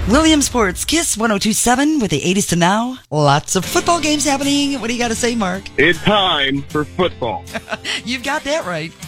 Williamsport's Kiss 102.7 with the 80s to now. Lots of football games happening. What do you got to say, Mark? It's time for football. You've got that right.